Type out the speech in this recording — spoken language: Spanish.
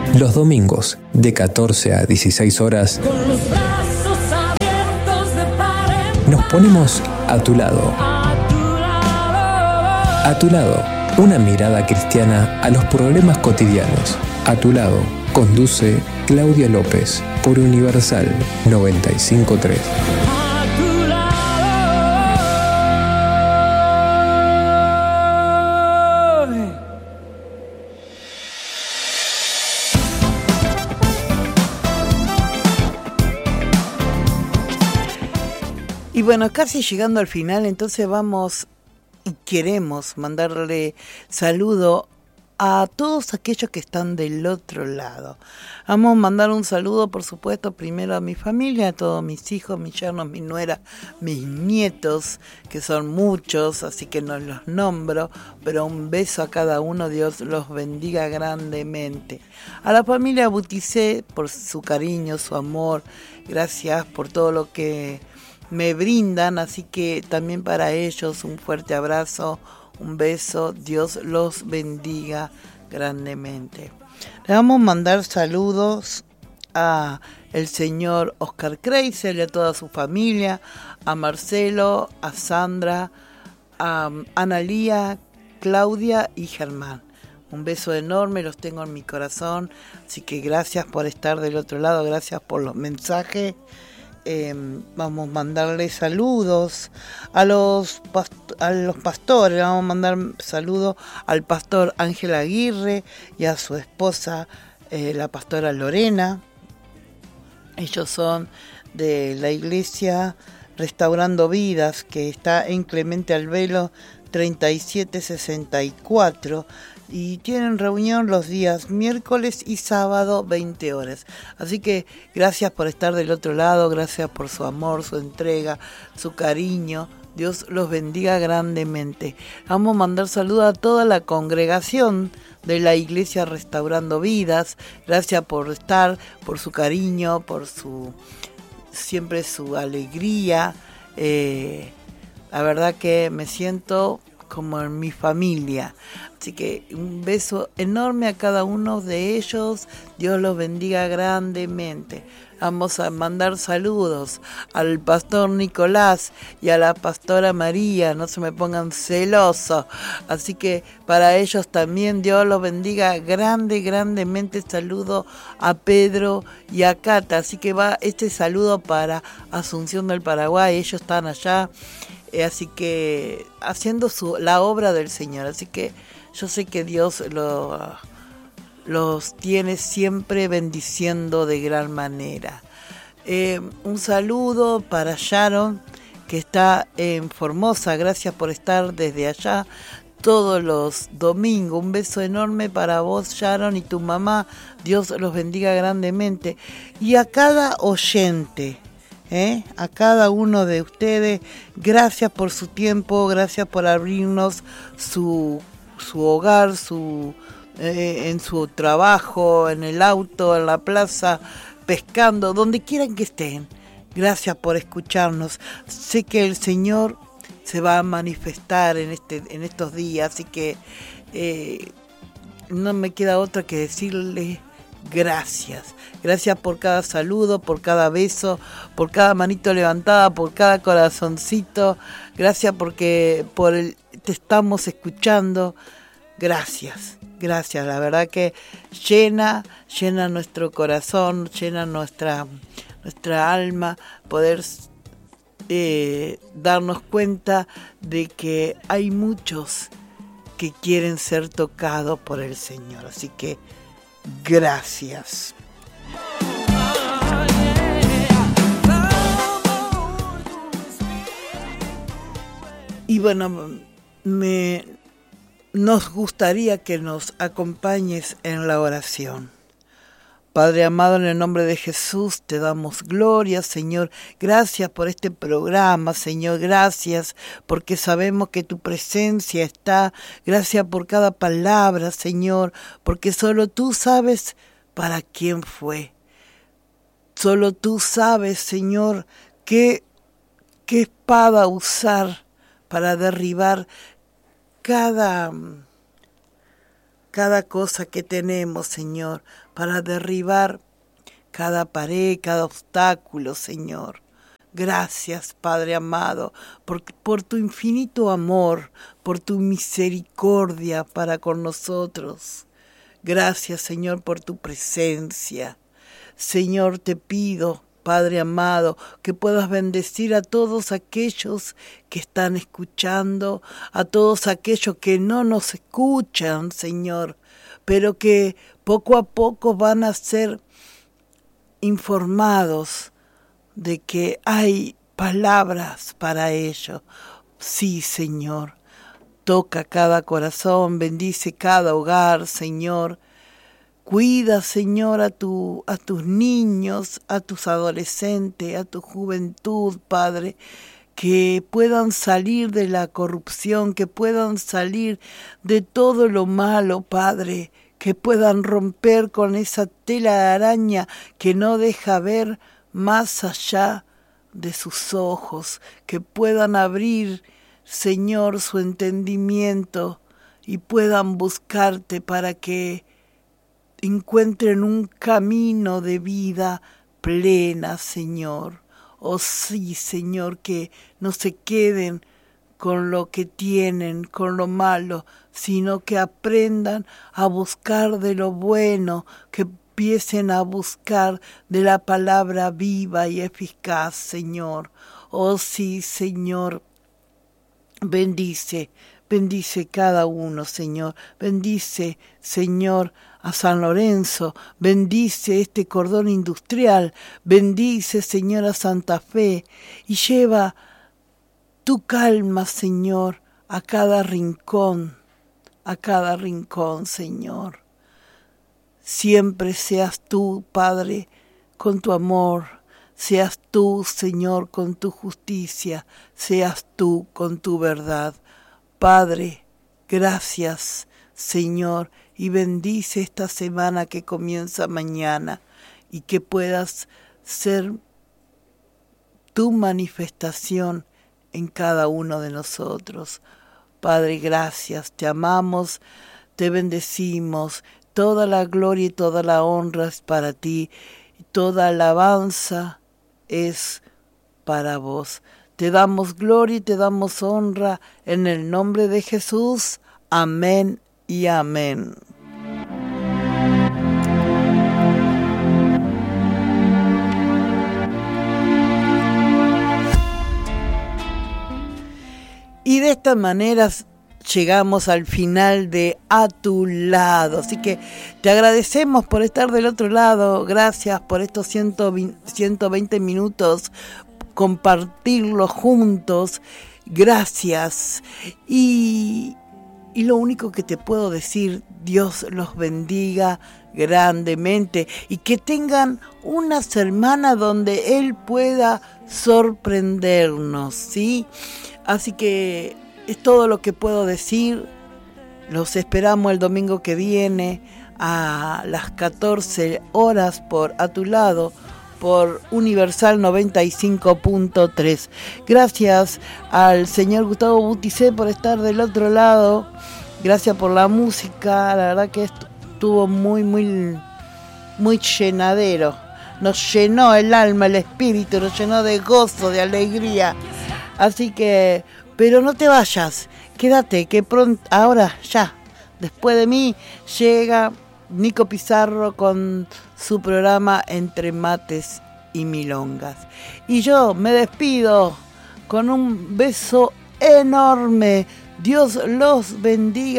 Los domingos, de 14 a 16 horas, nos ponemos a tu lado. A tu lado, una mirada cristiana a los problemas cotidianos. A tu lado, conduce Claudia López por Universal 95.3. Y bueno, casi llegando al final, entonces vamos y queremos mandarle saludo a todos aquellos que están del otro lado. Vamos a mandar un saludo, por supuesto, primero a mi familia, a todos mis hijos, mis yernos, mi nuera, mis nietos, que son muchos, así que no los nombro, pero un beso a cada uno, Dios los bendiga grandemente. A la familia Buticé, por su cariño, su amor, gracias por todo lo que me brindan, así que también para ellos un fuerte abrazo, un beso, Dios los bendiga grandemente. Le vamos a mandar saludos a el señor Oscar Kreisel y a toda su familia, a Marcelo, a Sandra, a Analía, Claudia y Germán. Un beso enorme, los tengo en mi corazón, así que gracias por estar del otro lado, gracias por los mensajes. Vamos a mandarle saludos a los pastores, vamos a mandar saludos al pastor Ángel Aguirre y a su esposa, la pastora Lorena. Ellos son de la iglesia Restaurando Vidas, que está en Clemente Albelo 3764, y tienen reunión los días miércoles y sábado 20 horas. Así que gracias por estar del otro lado, gracias por su amor, su entrega, su cariño. Dios los bendiga grandemente. Vamos a mandar saludos a toda la congregación de la iglesia Restaurando Vidas. Gracias por estar, por su cariño, por siempre su alegría. La verdad que me siento como en mi familia. Así que un beso enorme a cada uno de ellos. Dios los bendiga grandemente. Vamos a mandar saludos al pastor Nicolás y a la pastora María. No se me pongan celosos. Así que para ellos también Dios los bendiga grandemente. Saludo a Pedro y a Cata. Así que va este saludo para Asunción del Paraguay. Ellos están allá. Así que haciendo la obra del Señor. Así que yo sé que Dios los tiene siempre bendiciendo de gran manera. Un saludo para Sharon, que está en Formosa. Gracias por estar desde allá todos los domingos. Un beso enorme para vos, Sharon, y tu mamá. Dios los bendiga grandemente. Y a cada oyente, a cada uno de ustedes, gracias por su tiempo, gracias por abrirnos su hogar, en su trabajo, en el auto, en la plaza, pescando, donde quieran que estén. Gracias por escucharnos. Sé que el Señor se va a manifestar en estos días, así que no me queda otra que decirle gracias. Gracias por cada saludo, por cada beso, por cada manito levantada, por cada corazoncito. Gracias porque te estamos escuchando. Gracias. La verdad que llena nuestro corazón, llena nuestra alma, poder darnos cuenta de que hay muchos que quieren ser tocados por el Señor. Así que gracias. Y bueno, nos gustaría que nos acompañes en la oración. Padre amado, en el nombre de Jesús te damos gloria, Señor. Gracias por este programa, Señor. Gracias porque sabemos que tu presencia está. Gracias por cada palabra, Señor, porque solo tú sabes para quién fue. Solo tú sabes, Señor, qué espada usar para derribar cada cada cosa que tenemos, Señor, para derribar cada pared, cada obstáculo, Señor. Gracias, Padre amado, por tu infinito amor, por tu misericordia para con nosotros. Gracias, Señor, por tu presencia. Señor, te pido, Padre amado, que puedas bendecir a todos aquellos que están escuchando, a todos aquellos que no nos escuchan, Señor, pero que poco a poco van a ser informados de que hay palabras para ello. Sí, Señor, toca cada corazón, bendice cada hogar, Señor. Cuida, Señor, a tus niños, a tus adolescentes, a tu juventud, Padre, que puedan salir de la corrupción, que puedan salir de todo lo malo, Padre, que puedan romper con esa tela de araña que no deja ver más allá de sus ojos, que puedan abrir, Señor, su entendimiento y puedan buscarte para que encuentren un camino de vida plena, Señor. Oh sí, Señor, que no se queden con lo que tienen, con lo malo, sino que aprendan a buscar de lo bueno, que empiecen a buscar de la palabra viva y eficaz, Señor. Oh sí, Señor, bendice cada uno, Señor. Bendice, Señor, a San Lorenzo. Bendice este cordón industrial. Bendice, Señor, a Santa Fe. Y lleva tu calma, Señor, a cada rincón, Señor. Siempre seas tú, Padre, con tu amor. Seas tú, Señor, con tu justicia. Seas tú con tu verdad. Padre, gracias, Señor, y bendice esta semana que comienza mañana y que puedas ser tu manifestación en cada uno de nosotros. Padre, gracias, te amamos, te bendecimos. Toda la gloria y toda la honra es para ti, y toda alabanza es para vos. Te damos gloria y te damos honra en el nombre de Jesús. Amén y amén. Y de esta manera llegamos al final de A Tu Lado. Así que te agradecemos por estar del otro lado. Gracias por estos 120 minutos, compartirlo juntos. Gracias. Y lo único que te puedo decir, Dios los bendiga grandemente y que tengan una semana donde Él pueda sorprendernos, ¿sí? Así que es todo lo que puedo decir. Los esperamos el domingo que viene a las 14 horas por A Tu Lado, por Universal 95.3. Gracias al señor Gustavo Buticé por estar del otro lado. Gracias por la música. La verdad que estuvo muy llenadero. Nos llenó el alma, el espíritu, nos llenó de gozo, de alegría. Así que, pero no te vayas, quédate, que pronto, ahora ya, después de mí, llega Nico Pizarro con su programa Entre Mates y Milongas. Y yo me despido con un beso enorme. Dios los bendiga.